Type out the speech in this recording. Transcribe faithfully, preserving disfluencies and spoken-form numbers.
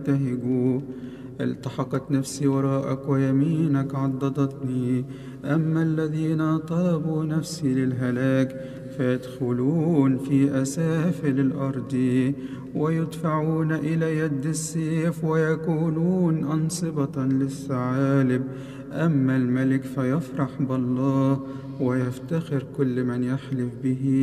ابتهجوا. التحقت نفسي وراءك ويمينك عضدتني. أما الذين طلبوا نفسي للهلاك فيدخلون في أسافل الأرض ويدفعون إلى يد السيف ويكونون أنصبة للثعالب. أما الملك فيفرح بالله ويفتخر كل من يحلف به.